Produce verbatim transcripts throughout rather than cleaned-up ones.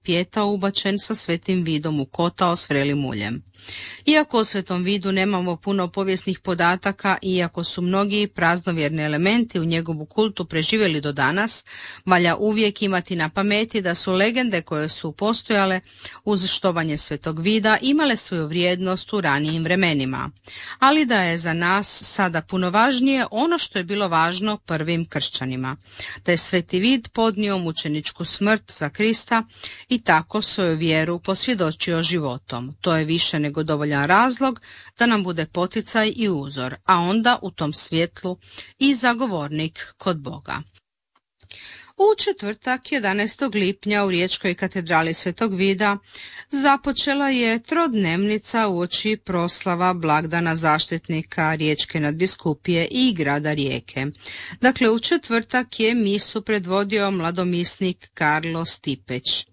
pijetao ubačen sa Svetim Vidom u kotao s vrelim uljem. Iako o Svetom Vidu nemamo puno povijesnih podataka, iako su mnogi praznovjerni elementi u njegovu kultu preživjeli do danas, valja uvijek imati na pameti da su legende koje su postojale uz štovanje Svetog Vida imale svoju vrijednost u ranijim vremenima, ali da je za nas sada puno važnije ono što je bilo važno prvim kršćanima, da je Sveti Vid podnio mučeničku smrt za Krista i tako svoju vjeru posvjedočio životom. To je više nego dovoljan razlog da nam bude poticaj i uzor, a onda u tom svjetlu i zagovornik kod Boga. U četvrtak jedanaestog lipnja u Riječkoj katedrali Svetog Vida započela je trodnevnica uoči proslava blagdana zaštitnika Riječke nadbiskupije i grada Rijeke. Dakle, u četvrtak je misu predvodio mladomisnik Karlo Stipeć.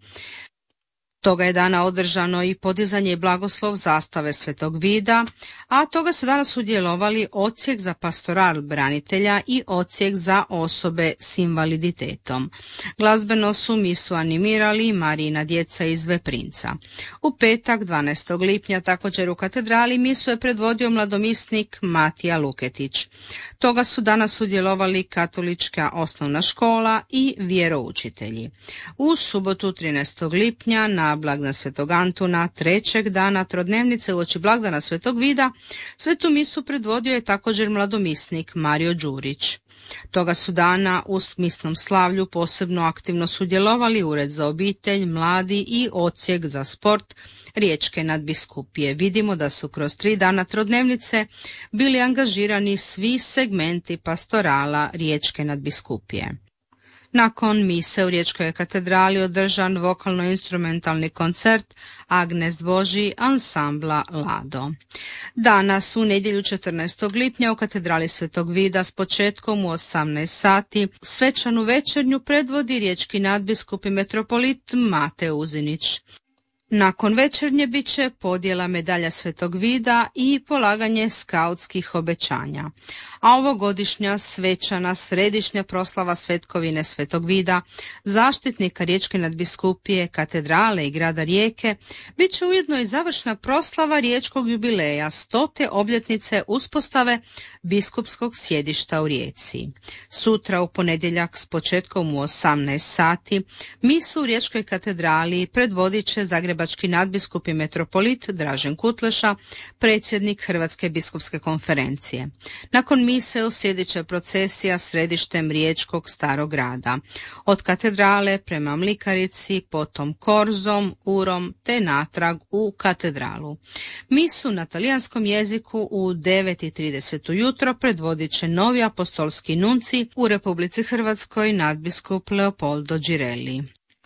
Toga je dana održano i podizanje i blagoslov zastave Svetog Vida, a toga su danas sudjelovali odsjek za pastoral branitelja i odsjek za osobe s invaliditetom. Glazbeno su misu animirali Marijina djeca iz Veprinca. U petak dvanaestog lipnja također u katedrali misu je predvodio mladomisnik Matija Luketić. Toga su danas sudjelovali katolička osnovna škola i vjeroučitelji. U subotu trinaestog lipnja na blagdan Svetog Antuna, trećeg dana trodnevnice uoči blagdana Svetog Vida, svetu misu predvodio je također mladomisnik Mario Đurić. Toga su dana u misnom slavlju posebno aktivno sudjelovali Ured za obitelj, mladi i odsjek za sport Riječke nadbiskupije. Vidimo da su kroz tri dana trodnevnice bili angažirani svi segmenti pastorala Riječke nadbiskupije. Nakon mise u Riječkoj katedrali održan vokalno-instrumentalni koncert Agnes Božji ansambla Lado. Danas u nedjelju četrnaestog lipnja u katedrali Svetog Vida s početkom u osamnaest sati svečanu večernju predvodi riječki nadbiskup i metropolit Mate Uzinić. Nakon večernje bit će podjela medalja Svetog Vida i polaganje skautskih obećanja. A ovogodišnja svečana središnja proslava svetkovine Svetog Vida, zaštitnika Riječke nadbiskupije, katedrale i grada Rijeke, bit će ujedno i završna proslava riječkog jubileja, stote obljetnice uspostave biskupskog sjedišta u Rijeci. Sutra u ponedjeljak s početkom u osamnaest sati misu u Riječkoj katedrali predvodit će Zagreba nadbiskup i metropolit Dražen Kutleša, predsjednik Hrvatske biskupske konferencije. Nakon mise uslijedit će procesija središtem riječkog starog grada. Od katedrale prema Mlikarici, potom Korzom, Urom te natrag u katedralu. Misu na talijanskom jeziku u devet i trideset ujutro predvodit će novi apostolski nunci u Republici Hrvatskoj nadbiskup Leopoldo Girelli.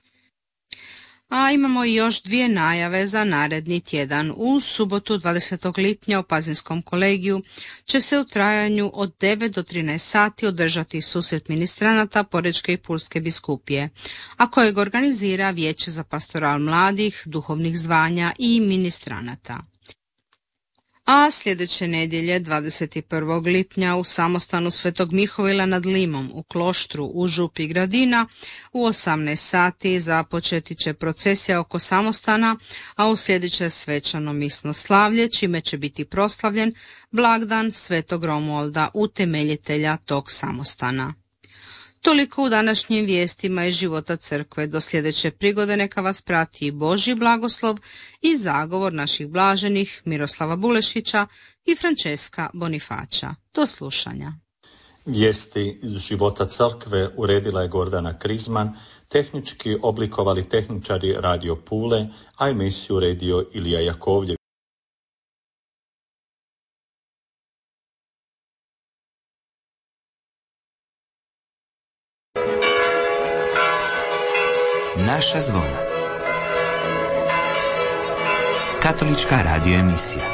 A imamo i još dvije najave za naredni tjedan. U subotu dvadesetog lipnja u Pazinskom kolegiju će se u trajanju od devet do trinaest sati održati susret ministranata Porečke i Pulske biskupije, a kojeg organizira Vijeće za pastoral mladih, duhovnih zvanja i ministranata. A sljedeće nedjelje, dvadeset prvog lipnja, u samostanu Svetog Mihovila nad Limom u Kloštru u Župi Gradina u osamnaest sati započeti će procesija oko samostana, a uslijedit će svečano misno slavlje, čime će biti proslavljen blagdan Svetog Romualda, utemeljitelja tog samostana. Toliko u današnjim vijestima iz života crkve. Do sljedeće prigode neka vas prati Božji blagoslov i zagovor naših blaženih Miroslava Bulešića i Franceska Bonifaća. Do slušanja. Vijesti iz života crkve uredila je Gordana Krizman, tehnički oblikovali tehničari Radio Pule, a emisiju uredio Ilija Jakovljević. Naša zvona. Katolička radio emisija.